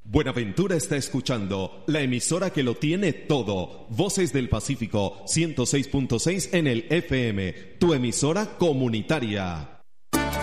Buenaventura está escuchando la emisora que lo tiene todo. Voces del Pacífico 106.6 en el FM, tu emisora comunitaria.